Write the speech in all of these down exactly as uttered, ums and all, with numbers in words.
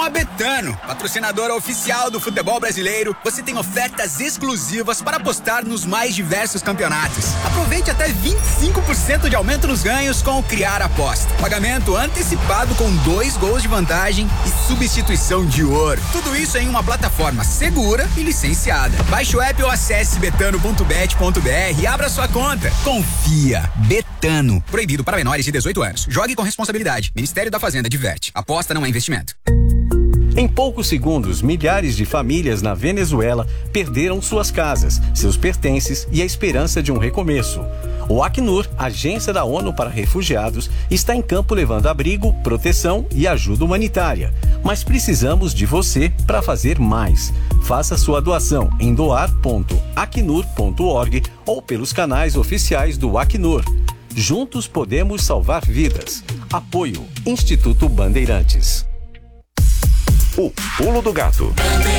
Na Betano, patrocinadora oficial do futebol brasileiro, você tem ofertas exclusivas para apostar nos mais diversos campeonatos. Aproveite até vinte e cinco por cento de aumento nos ganhos com o Criar Aposta. Pagamento antecipado com dois gols de vantagem e substituição de ouro. Tudo isso em uma plataforma segura e licenciada. Baixe o app ou acesse betano ponto bet ponto br e abra sua conta. Confia. Betano. Proibido para menores de dezoito anos. Jogue com responsabilidade. Ministério da Fazenda diverte. Aposta não é investimento. Em poucos segundos, milhares de famílias na Venezuela perderam suas casas, seus pertences e a esperança de um recomeço. O Acnur, agência da ONU para refugiados, está em campo levando abrigo, proteção e ajuda humanitária. Mas precisamos de você para fazer mais. Faça sua doação em doar ponto acnur ponto org ou pelos canais oficiais do Acnur. Juntos podemos salvar vidas. Apoio Instituto Bandeirantes. O Pulo do Gato.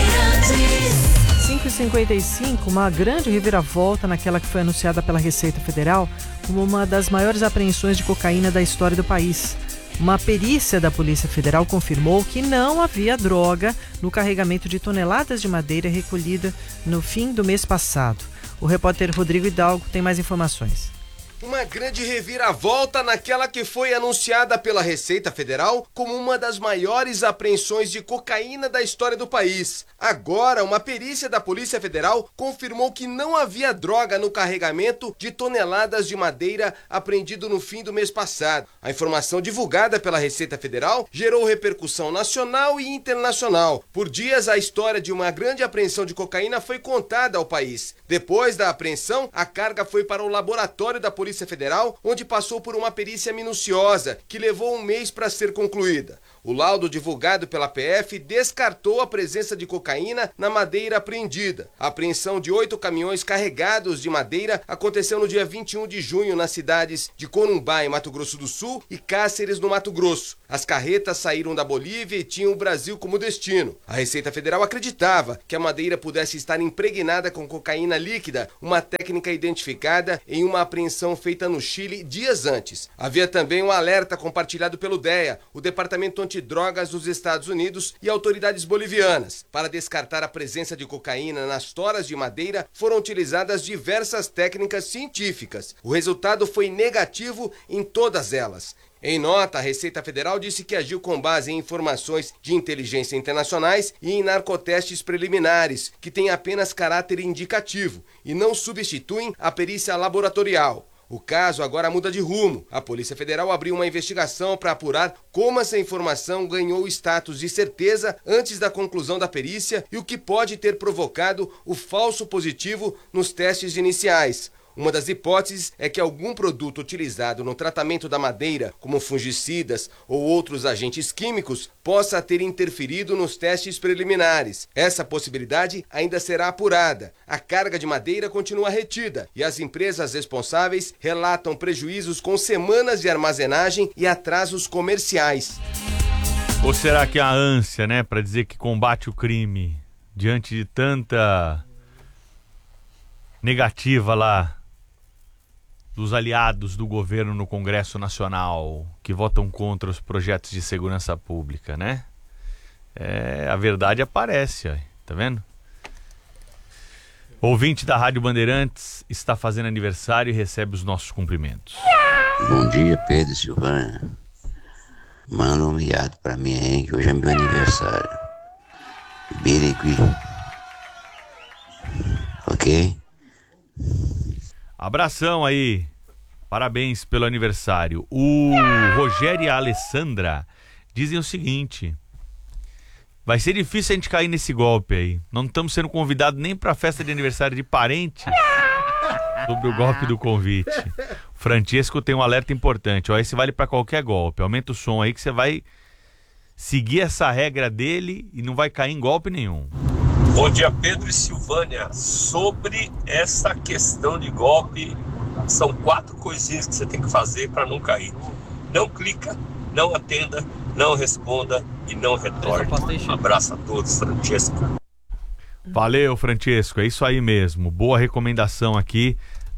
cinco e cinquenta e cinco, uma grande reviravolta naquela que foi anunciada pela Receita Federal como uma das maiores apreensões de cocaína da história do país. Uma perícia da Polícia Federal confirmou que não havia droga no carregamento de toneladas de madeira recolhida no fim do mês passado. O repórter Rodrigo Hidalgo tem mais informações. Uma grande reviravolta naquela que foi anunciada pela Receita Federal como uma das maiores apreensões de cocaína da história do país. Agora, uma perícia da Polícia Federal confirmou que não havia droga no carregamento de toneladas de madeira apreendido no fim do mês passado. A informação divulgada pela Receita Federal gerou repercussão nacional e internacional. Por dias, a história de uma grande apreensão de cocaína foi contada ao país. Depois da apreensão, a carga foi para o laboratório da Polícia Federal, onde passou por uma perícia minuciosa, que levou um mês para ser concluída. O laudo divulgado pela P F descartou a presença de cocaína na madeira apreendida. A apreensão de oito caminhões carregados de madeira aconteceu no dia vinte e um de junho nas cidades de Corumbá, em Mato Grosso do Sul, e Cáceres, no Mato Grosso. As carretas saíram da Bolívia e tinham o Brasil como destino. A Receita Federal acreditava que a madeira pudesse estar impregnada com cocaína líquida, uma técnica identificada em uma apreensão feita no Chile dias antes. Havia também um alerta compartilhado pelo D E A, o Departamento Antidrogas dos Estados Unidos, e autoridades bolivianas. Para descartar a presença de cocaína nas toras de madeira, foram utilizadas diversas técnicas científicas. O resultado foi negativo em todas elas. Em nota, a Receita Federal disse que agiu com base em informações de inteligência internacionais e em narcotestes preliminares, que têm apenas caráter indicativo e não substituem a perícia laboratorial. O caso agora muda de rumo. A Polícia Federal abriu uma investigação para apurar como essa informação ganhou o status de certeza antes da conclusão da perícia e o que pode ter provocado o falso positivo nos testes iniciais. Uma das hipóteses é que algum produto utilizado no tratamento da madeira, como fungicidas ou outros agentes químicos, possa ter interferido nos testes preliminares. Essa possibilidade ainda será apurada. A carga de madeira continua retida e as empresas responsáveis relatam prejuízos com semanas de armazenagem e atrasos comerciais. Ou será que a ânsia, né, para dizer que combate o crime diante de tanta negativa lá dos aliados do governo no Congresso Nacional que votam contra os projetos de segurança pública, né? É, a verdade aparece, ó, tá vendo? Ouvinte da Rádio Bandeirantes está fazendo aniversário e recebe os nossos cumprimentos. Bom dia, Pedro e Silvânia. Manda um miado pra mim aí, que hoje é meu aniversário. Birigui. Ok? Abração aí, parabéns pelo aniversário. O Rogério e a Alessandra dizem o seguinte: vai ser difícil a gente cair nesse golpe aí. Não estamos sendo convidados nem para a festa de aniversário de parente sobre o golpe do convite. O Francesco tem um alerta importante, ó, esse vale para qualquer golpe. Aumenta o som aí que você vai seguir essa regra dele e não vai cair em golpe nenhum. Bom dia, Pedro e Silvânia. Sobre essa questão de golpe, são quatro coisinhas que você tem que fazer para não cair. Não clica, não atenda, não responda e não retorne. Um abraço a todos, Francesco. Valeu, Francesco, é isso aí mesmo. Boa recomendação aqui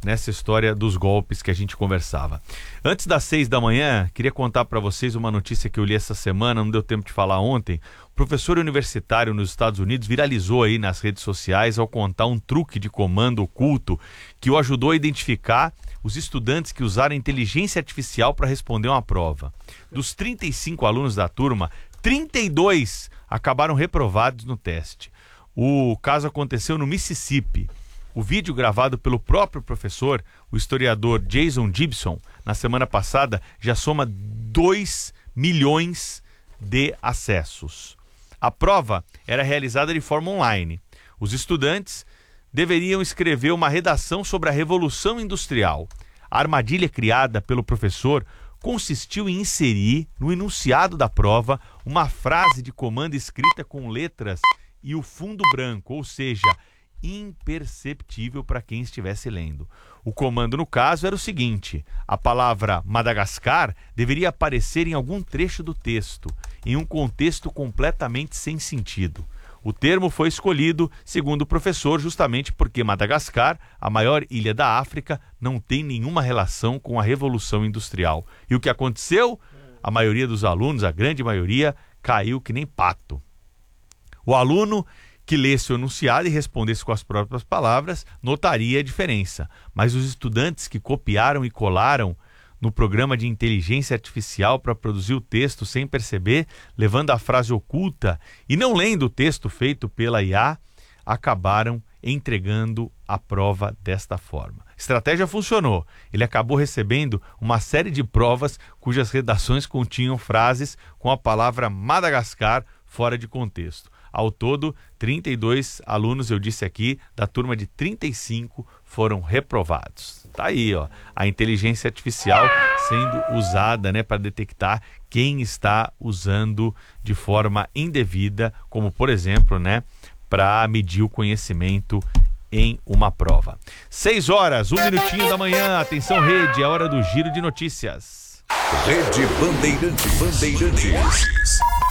nessa história dos golpes que a gente conversava. Antes das seis da manhã, queria contar para vocês uma notícia que eu li essa semana, não deu tempo de falar ontem. O professor universitário nos Estados Unidos viralizou aí nas redes sociais ao contar um truque de comando oculto que o ajudou a identificar os estudantes que usaram inteligência artificial para responder uma prova. Dos trinta e cinco alunos da turma, trinta e dois acabaram reprovados no teste. O caso aconteceu no Mississippi. O vídeo gravado pelo próprio professor, o historiador Jason Gibson, na semana passada, já soma dois milhões de acessos. A prova era realizada de forma online. Os estudantes deveriam escrever uma redação sobre a Revolução Industrial. A armadilha criada pelo professor consistiu em inserir no enunciado da prova uma frase de comando escrita com letras e o fundo branco, ou seja, imperceptível para quem estivesse lendo. O comando, no caso, era o seguinte: a palavra Madagascar deveria aparecer em algum trecho do texto, em um contexto completamente sem sentido. O termo foi escolhido, segundo o professor, justamente porque Madagascar, a maior ilha da África, não tem nenhuma relação com a Revolução Industrial. E o que aconteceu? A maioria dos alunos, a grande maioria, caiu que nem pato. O aluno que lesse o enunciado e respondesse com as próprias palavras notaria a diferença. Mas os estudantes que copiaram e colaram no programa de inteligência artificial para produzir o texto sem perceber, levando a frase oculta e não lendo o texto feito pela I A, acabaram entregando a prova desta forma. A estratégia funcionou. Ele acabou recebendo uma série de provas cujas redações continham frases com a palavra Madagascar fora de contexto. Ao todo, trinta e dois alunos, eu disse aqui, da turma de trinta e cinco foram reprovados. Tá aí, ó, a inteligência artificial sendo usada, né, para detectar quem está usando de forma indevida, como, por exemplo, né, para medir o conhecimento em uma prova. Seis horas, um minutinho da manhã. Atenção, rede, é hora do giro de notícias. Rede Bandeirantes. Bandeirantes.